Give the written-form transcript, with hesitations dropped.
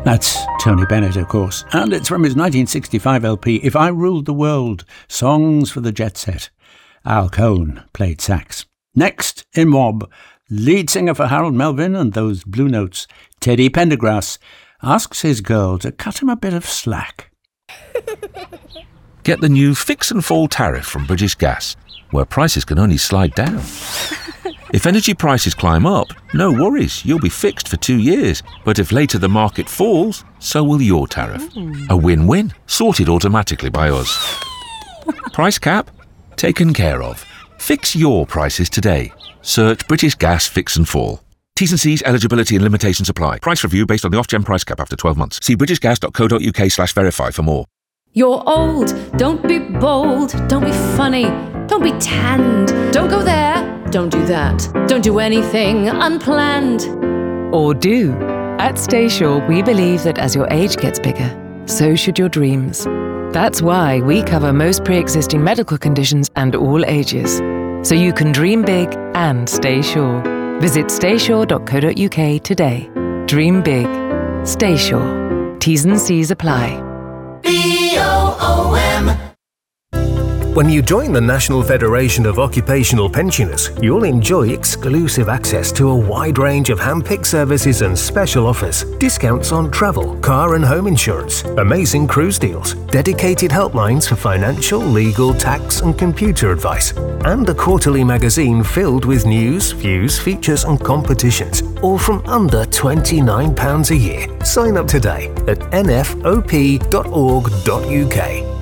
That's Tony Bennett, of course, and it's from his 1965 LP, If I Ruled the World, Songs for the Jet Set. Al Cohn played sax. Next, in Mob, lead singer for Harold Melvin and those Blue Notes, Teddy Pendergrass, asks his girl to cut him a bit of slack. Get the new Fix and Fall tariff from British Gas, where prices can only slide down. If energy prices climb up, no worries, you'll be fixed for 2 years. But if later the market falls, so will your tariff. A win-win, sorted automatically by us. Price cap? Taken care of. Fix your prices today. Search British Gas Fix and Fall. T's and C's, eligibility and limitations apply. Price review based on the Ofgem price cap after 12 months. See britishgas.co.uk/verify for more. You're old, don't be bold, don't be funny, don't be tanned, don't go there, don't do that, don't do anything unplanned. Or do. At StaySure, we believe that as your age gets bigger, so should your dreams. That's why we cover most pre-existing medical conditions and all ages. So you can dream big and stay sure. Visit staysure.co.uk today. Dream big. Stay sure. T's and C's apply. BOOM. When you join the National Federation of Occupational Pensioners, you'll enjoy exclusive access to a wide range of hand-picked services and special offers, discounts on travel, car and home insurance, amazing cruise deals, dedicated helplines for financial, legal, tax and computer advice, and a quarterly magazine filled with news, views, features and competitions, all from under £29 a year. Sign up today at nfop.org.uk.